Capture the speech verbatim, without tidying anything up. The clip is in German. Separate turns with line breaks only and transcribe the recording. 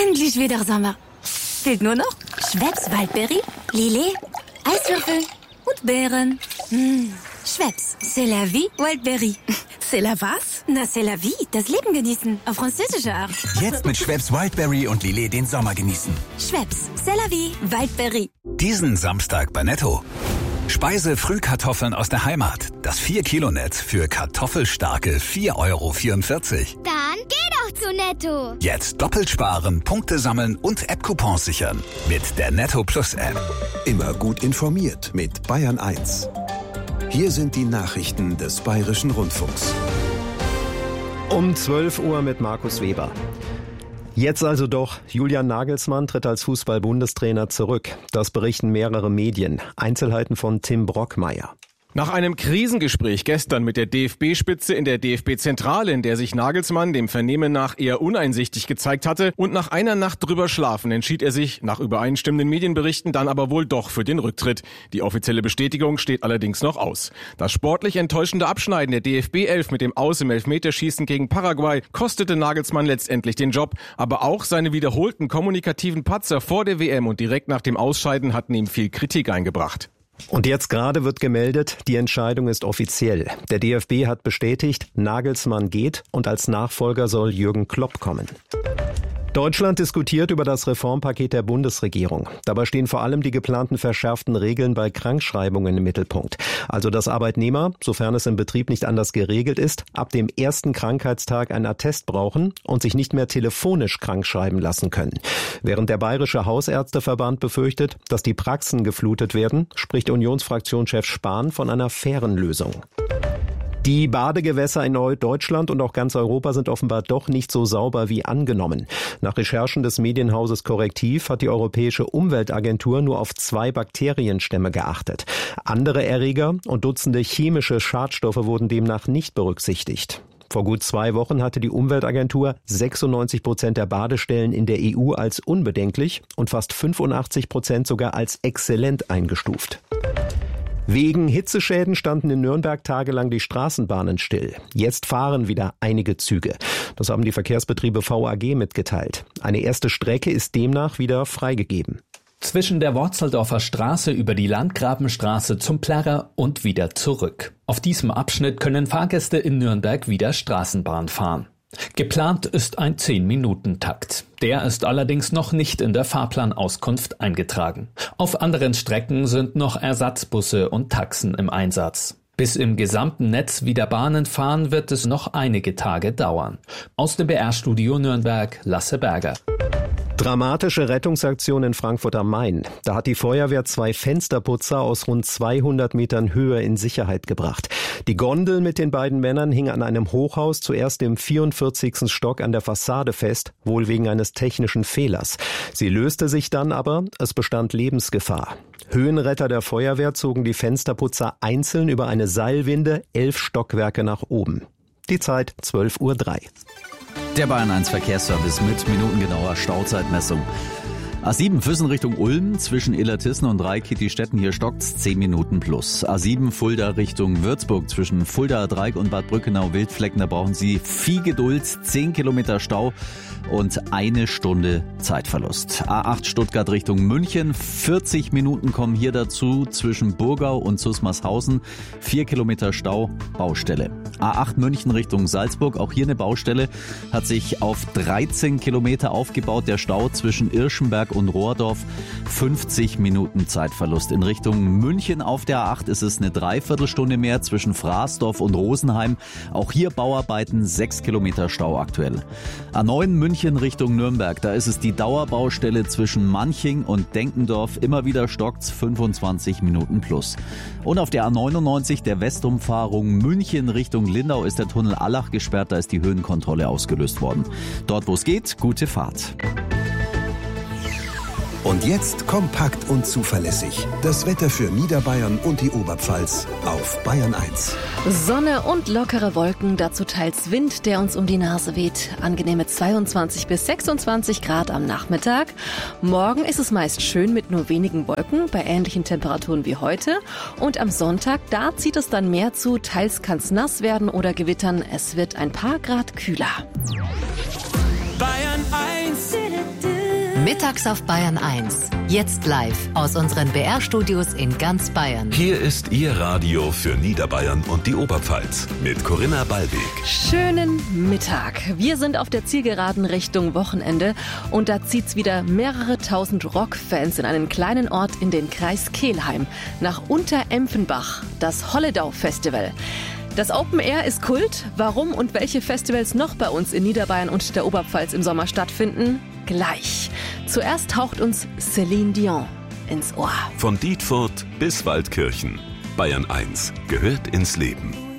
Endlich wieder Sommer. Fehlt nur noch Schweppes Waldberry, Lillet, Eiswürfel und Beeren. Mmh. Schweppes, c'est la vie, Wildberry.
C'est la was?
Na, c'est la vie, das Leben genießen, auf französische Art.
Jetzt mit Schweppes Wildberry und Lillet den Sommer genießen.
Schweppes, c'est la vie, Wildberry.
Diesen Samstag bei Netto. Speise-Frühkartoffeln aus der Heimat. Das vier Kilo Netz für kartoffelstarke vier Euro vierundvierzig.
Dann geh doch zu Netto.
Jetzt doppelt sparen, Punkte sammeln und App-Coupons sichern. Mit der Netto Plus App.
Immer gut informiert mit Bayern eins. Hier sind die Nachrichten des Bayerischen Rundfunks.
Um zwölf Uhr mit Markus Weber. Jetzt also doch, Julian Nagelsmann tritt als Fußball-Bundestrainer zurück. Das berichten mehrere Medien. Einzelheiten von Tim Brockmeier.
Nach einem Krisengespräch gestern mit der D F B-Spitze in der D F B-Zentrale, in der sich Nagelsmann dem Vernehmen nach eher uneinsichtig gezeigt hatte, und nach einer Nacht drüber schlafen, entschied er sich, nach übereinstimmenden Medienberichten, dann aber wohl doch für den Rücktritt. Die offizielle Bestätigung steht allerdings noch aus. Das sportlich enttäuschende Abschneiden der D F B elf mit dem Aus im Elfmeterschießen gegen Paraguay kostete Nagelsmann letztendlich den Job, aber auch seine wiederholten kommunikativen Patzer vor der W M und direkt nach dem Ausscheiden hatten ihm viel Kritik eingebracht.
Und jetzt gerade wird gemeldet, die Entscheidung ist offiziell. Der D F B hat bestätigt, Nagelsmann geht und als Nachfolger soll Jürgen Klopp kommen. Deutschland diskutiert über das Reformpaket der Bundesregierung. Dabei stehen vor allem die geplanten verschärften Regeln bei Krankschreibungen im Mittelpunkt. Also dass Arbeitnehmer, sofern es im Betrieb nicht anders geregelt ist, ab dem ersten Krankheitstag einen Attest brauchen und sich nicht mehr telefonisch krankschreiben lassen können. Während der Bayerische Hausärzteverband befürchtet, dass die Praxen geflutet werden, spricht Unionsfraktionschef Spahn von einer fairen Lösung. Die Badegewässer in Deutschland und auch ganz Europa sind offenbar doch nicht so sauber wie angenommen. Nach Recherchen des Medienhauses Correctiv hat die Europäische Umweltagentur nur auf zwei Bakterienstämme geachtet. Andere Erreger und Dutzende chemische Schadstoffe wurden demnach nicht berücksichtigt. Vor gut zwei Wochen hatte die Umweltagentur sechsundneunzig Prozent der Badestellen in der E U als unbedenklich und fast fünfundachtzig Prozent sogar als exzellent eingestuft. Wegen Hitzeschäden standen in Nürnberg tagelang die Straßenbahnen still. Jetzt fahren wieder einige Züge. Das haben die Verkehrsbetriebe V A G mitgeteilt. Eine erste Strecke ist demnach wieder freigegeben.
Zwischen der Worzeldorfer Straße über die Landgrabenstraße zum Plärrer und wieder zurück. Auf diesem Abschnitt können Fahrgäste in Nürnberg wieder Straßenbahn fahren. Geplant ist ein zehn-Minuten-Takt. Der ist allerdings noch nicht in der Fahrplanauskunft eingetragen. Auf anderen Strecken sind noch Ersatzbusse und Taxen im Einsatz. Bis im gesamten Netz wieder Bahnen fahren, wird es noch einige Tage dauern. Aus dem B R-Studio Nürnberg, Lasse Berger.
Dramatische Rettungsaktion in Frankfurt am Main. Da hat die Feuerwehr zwei Fensterputzer aus rund zweihundert Metern Höhe in Sicherheit gebracht. Die Gondel mit den beiden Männern hing an einem Hochhaus zuerst im vierundvierzigsten Stock an der Fassade fest, wohl wegen eines technischen Fehlers. Sie löste sich dann aber, es bestand Lebensgefahr. Höhenretter der Feuerwehr zogen die Fensterputzer einzeln über eine Seilwinde elf Stockwerke nach oben. Die Zeit zwölf Uhr drei.
Der Bayern eins Verkehrsservice mit minutengenauer Stauzeitmessung. A sieben Füssen Richtung Ulm, zwischen Illertissen und Reikittistetten, hier stockt's zehn Minuten plus. A sieben Fulda Richtung Würzburg, zwischen Fulda Dreieck und Bad Brückenau-Wildflecken, da brauchen Sie viel Geduld, zehn Kilometer Stau und eine Stunde Zeitverlust. A acht Stuttgart Richtung München, vierzig Minuten kommen hier dazu, zwischen Burgau und Susmarshausen, vier Kilometer Stau, Baustelle. A acht München Richtung Salzburg, auch hier eine Baustelle, hat sich auf dreizehn Kilometer aufgebaut, der Stau zwischen Irschenberg und Rohrdorf, fünfzig Minuten Zeitverlust. In Richtung München auf der A acht ist es eine Dreiviertelstunde mehr, zwischen Fraßdorf und Rosenheim. Auch hier Bauarbeiten, sechs Kilometer Stau aktuell. A neun München Richtung Nürnberg, da ist es die Dauerbaustelle zwischen Manching und Denkendorf. Immer wieder stockt's, fünfundzwanzig Minuten plus. Und auf der A neunundneunzig, der Westumfahrung München Richtung Lindau, ist der Tunnel Allach gesperrt, da ist die Höhenkontrolle ausgelöst worden. Dort, wo es geht, gute Fahrt.
Und jetzt kompakt und zuverlässig. Das Wetter für Niederbayern und die Oberpfalz auf Bayern eins.
Sonne und lockere Wolken, dazu teils Wind, der uns um die Nase weht. Angenehme zweiundzwanzig bis sechsundzwanzig Grad am Nachmittag. Morgen ist es meist schön mit nur wenigen Wolken, bei ähnlichen Temperaturen wie heute. Und am Sonntag, da zieht es dann mehr zu. Teils kann es nass werden oder gewittern. Es wird ein paar Grad kühler.
Bayern eins. Mittags auf Bayern eins. Jetzt live aus unseren B R-Studios in ganz Bayern.
Hier ist Ihr Radio für Niederbayern und die Oberpfalz mit Corinna Ballweg.
Schönen Mittag. Wir sind auf der Zielgeraden Richtung Wochenende und da zieht's wieder mehrere tausend Rockfans in einen kleinen Ort in den Kreis Kelheim, nach Unterempfenbach, das Holledau Festival. Das Open Air ist Kult. Warum und welche Festivals noch bei uns in Niederbayern und der Oberpfalz im Sommer stattfinden? Gleich. Zuerst taucht uns Celine Dion ins Ohr.
Von Dietfurt bis Waldkirchen. Bayern eins gehört ins Leben.